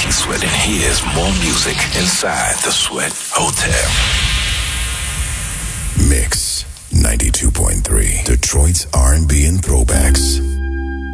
Sweat, and here's more music inside the Sweat Hotel. Mix 92.3, Detroit's R&B and throwbacks.